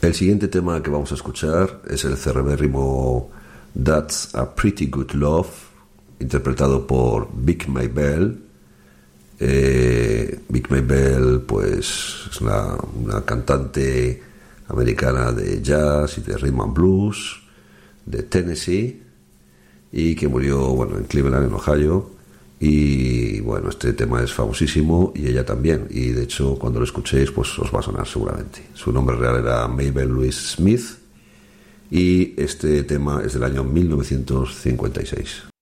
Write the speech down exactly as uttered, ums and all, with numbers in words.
El siguiente tema que vamos a escuchar es el cerrebérrimo That's a Pretty Good Love, interpretado por Vic Maybell. Eh, Vic Maybell, pues, es una, una cantante americana de jazz y de rhythm and blues de Tennessee, y que murió, bueno, en Cleveland, en Ohio. Y bueno, este tema es famosísimo y ella también, y de hecho cuando lo escuchéis pues os va a sonar seguramente. Su nombre real era Mabel Louise Smith y este tema es del año mil novecientos cincuenta y seis.